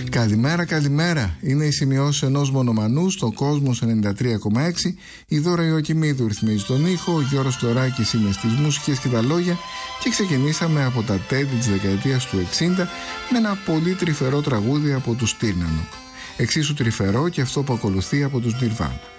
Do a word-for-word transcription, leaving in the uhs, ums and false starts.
Καλημέρα, καλημέρα. Είναι οι σημειώσεις ενός μονομανού στο Κόσμος ενενήντα τρία κόμμα έξι. Η Δώρα Ιωακημίδου ρυθμίζει τον ήχο, ο Γιώργος Φλωράκης είναι στις μουσικές και τα λόγια και ξεκινήσαμε από τα τέλη της δεκαετίας του εξήντα με ένα πολύ τρυφερό τραγούδι από τους Τύρνανοκ. Εξίσου τρυφερό και αυτό που ακολουθεί από τους Nirvana.